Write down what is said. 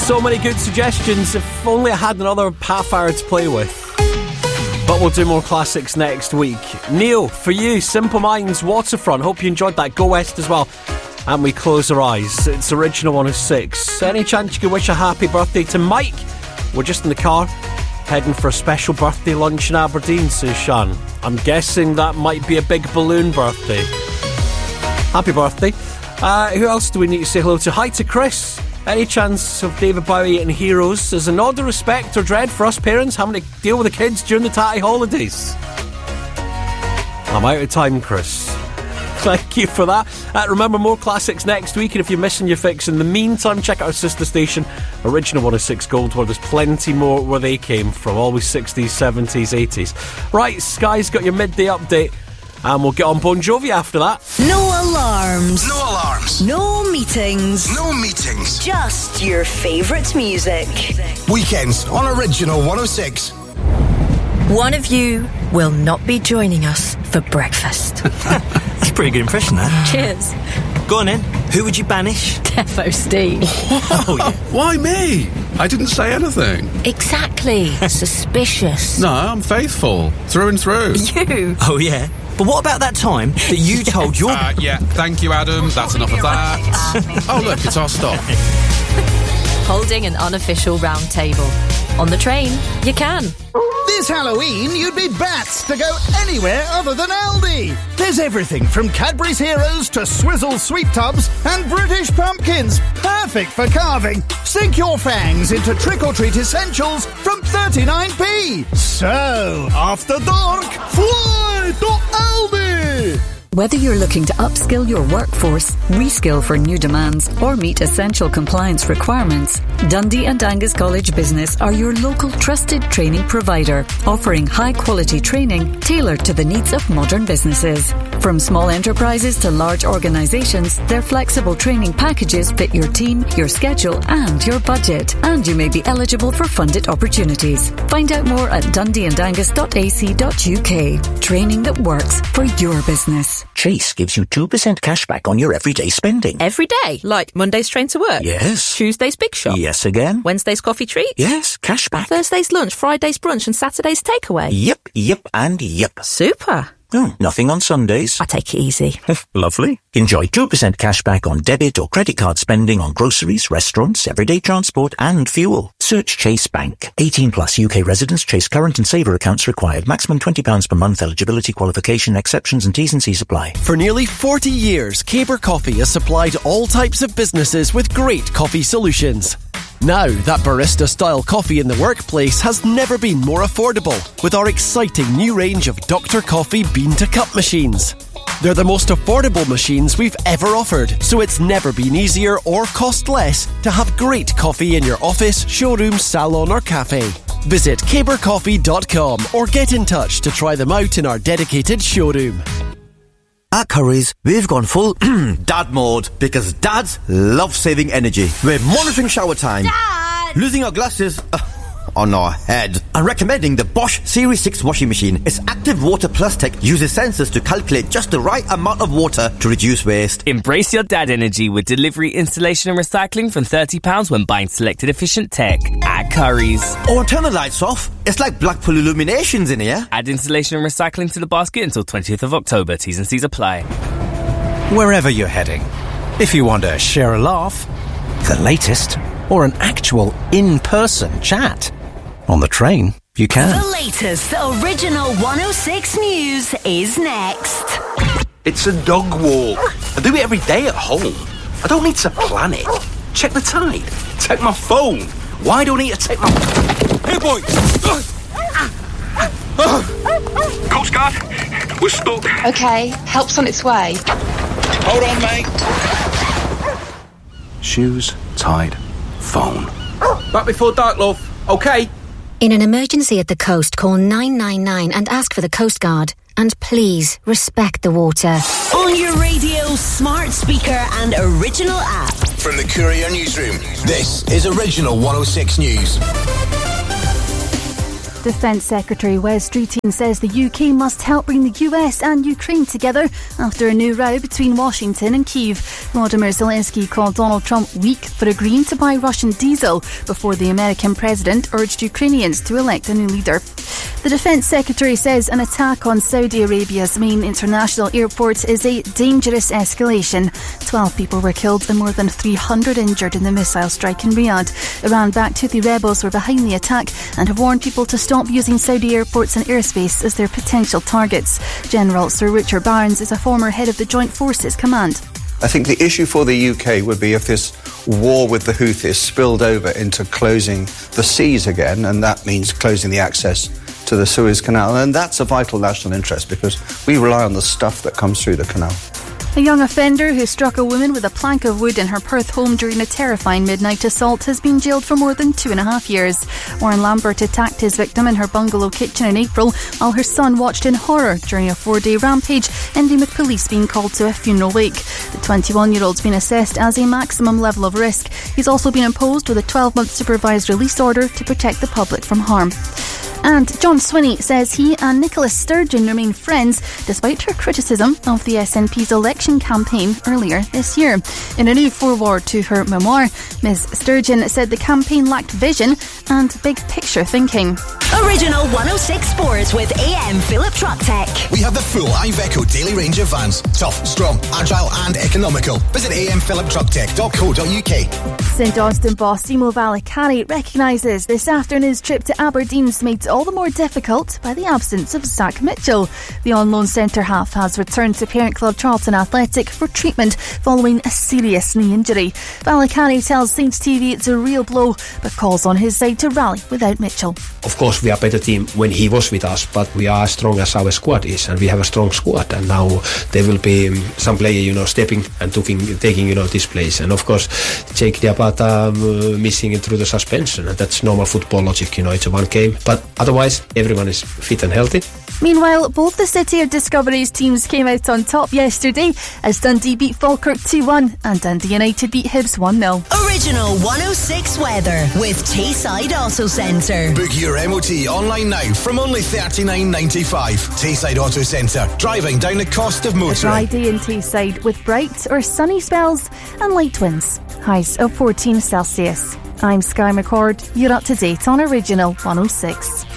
So many good suggestions. If only I had another half hour to play with. But we'll do more classics next week. Neil, for you, Simple Minds, Waterfront. Hope you enjoyed that. Go West as well. And we close our eyes. It's Original 106. Any chance you could wish a happy birthday to Mike? We're just in the car, heading for a special birthday lunch in Aberdeen, says Shan. I'm guessing that might be a big balloon birthday. Happy birthday. Who else do we need to say hello to? Hi to Chris. Any chance of David Bowie and Heroes? As a nod of respect or dread for us parents having to deal with the kids during the tatty holidays? I'm out of time, Chris. Thank you for that. Remember, more classics next week, and if you're missing your fix in the meantime, check out our sister station, Original 106 Gold, where there's plenty more where they came from. Always 60s, 70s, 80s. Right, Sky's got your midday update, and we'll get on Bon Jovi after that. No alarms. No alarms. No meetings. No meetings. Just your favourite music. Weekends on Original 106. One of you will not be joining us for breakfast. That's a pretty good impression, that. Cheers. Go on then. Who would you banish? Defo Steve. Oh, yeah. Why me? I didn't say anything. Exactly. Suspicious. No, I'm faithful. Through and through. You. Oh, yeah. But what about that time that you told your... Yeah, thank you, Adam. That's enough of that. Oh, look, it's our stop. Holding an unofficial round table. On the train, you can. This Halloween, you'd be bats to go anywhere other than Aldi. There's everything from Cadbury's Heroes to Swizzle Sweet Tubs and British pumpkins. Perfect for carving. Sink your fangs into trick-or-treat essentials from 39p. So, after dark, fly to Aldi. Whether you're looking to upskill your workforce, reskill for new demands, or meet essential compliance requirements, Dundee and Angus College Business are your local trusted training provider, offering high-quality training tailored to the needs of modern businesses. From small enterprises to large organisations, their flexible training packages fit your team, your schedule and your budget, and you may be eligible for funded opportunities. Find out more at dundeeandangus.ac.uk. Training that works for your business. Chase gives you 2% cash back on your everyday spending. Every day? Like Monday's train to work? Yes. Tuesday's big shop? Yes again. Wednesday's coffee treat? Yes, cash back. Thursday's lunch, Friday's brunch and Saturday's takeaway? Yep, and yep. Super. Nothing on Sundays. I take it easy. Lovely. Enjoy 2% cash back on debit or credit card spending on groceries, restaurants, everyday transport and fuel. Search Chase Bank. 18 plus UK residents. Chase current and saver accounts required. Maximum £20 per month. Eligibility, qualification, exceptions and T's and C's apply. For nearly 40 years, Caber Coffee has supplied all types of businesses with great coffee solutions. Now, that barista-style coffee in the workplace has never been more affordable with our exciting new range of Dr. Coffee bean-to-cup machines. They're the most affordable machines we've ever offered, so it's never been easier or cost less to have great coffee in your office, showroom, salon or cafe. Visit cabercoffee.com or get in touch to try them out in our dedicated showroom. At Currys, we've gone full dad mode because dads love saving energy. We're monitoring shower time, Dad! Losing our glasses on our head, and recommending the Bosch Series 6 washing machine. Its active water plus tech uses sensors to calculate just the right amount of water to reduce waste. Embrace your dad energy with delivery, installation and recycling from £30 when buying selected efficient tech at Currys. Or turn the lights off. It's like Blackpool Illuminations in here. Add installation and recycling to the basket until 20th of October. T's and C's apply. Wherever you're heading, if you want to share a laugh, the latest, or an actual in-person chat, on the train, you can. The latest Original 106 news is next. It's a dog walk. I do it every day at home. I don't need to plan it. Check the tide. Take my phone. Why do I need to take my... Hey, boy! Coast Guard, we're stuck. OK, help's on its way. Hold on, mate. Shoes, tide, phone. Back before dark, love. OK? In an emergency at the coast, call 999 and ask for the Coast Guard. And please, respect the water. On your radio, smart speaker and original app. From the Courier Newsroom, this is Original 106 News. Defence Secretary Wes Streeting says the UK must help bring the US and Ukraine together after a new row between Washington and Kyiv. Volodymyr Zelensky called Donald Trump weak for agreeing to buy Russian diesel before the American president urged Ukrainians to elect a new leader. The Defence Secretary says an attack on Saudi Arabia's main international airport is a dangerous escalation. 12 people were killed and more than 300 injured in the missile strike in Riyadh. Iran-backed Houthi rebels were behind the attack and have warned people to stop using Saudi airports and airspace as their potential targets. General Sir Richard Barnes is a former head of the Joint Forces Command. I think the issue for the UK would be if this war with the Houthis spilled over into closing the seas again, and that means closing the access to the Suez Canal, and that's a vital national interest because we rely on the stuff that comes through the canal. A young offender who struck a woman with a plank of wood in her Perth home during a terrifying midnight assault has been jailed for more than 2.5 years. Warren Lambert attacked his victim in her bungalow kitchen in April while her son watched in horror during a 4-day rampage, ending with police being called to a funeral wake. The 21-year-old's been assessed as a maximum level of risk. He's also been imposed with a 12-month supervised release order to protect the public from harm. And John Swinney says he and Nicola Sturgeon remain friends despite her criticism of the SNP's election campaign earlier this year. In a new foreword to her memoir, Ms Sturgeon said the campaign lacked vision and big picture thinking. Original 106 Sports with AM Philip Truck Tech. We have the full Iveco daily range of vans. Tough, strong, agile and economical. Visit amphiliptrucktech.co.uk. St Austin boss Simo Valicari recognises this afternoon's trip to Aberdeen's made all the more difficult by the absence of Zach Mitchell. The on-loan centre-half has returned to parent club Charlton Athletic for treatment following a serious knee injury. Valicari tells Saints TV it's a real blow, but calls on his side to rally without Mitchell. Of course, we are a better team when he was with us, but we are as strong as our squad is, and we have a strong squad. And now there will be some player, stepping and taking, this place. And of course, Jake Diabata missing through the suspension, and that's normal football logic. It's a one game, but otherwise, everyone is fit and healthy. Meanwhile, both the City of Discovery's teams came out on top yesterday as Dundee beat Falkirk 2-1 and Dundee United beat Hibs 1-0. Original 106 weather with Tayside Auto Centre. Book your MOT online now from only $39.95. Tayside Auto Centre, driving down the cost of motoring. A dry day in Tayside with bright or sunny spells and light winds. Highs of 14 Celsius. I'm Sky McCord. You're up to date on Original 106.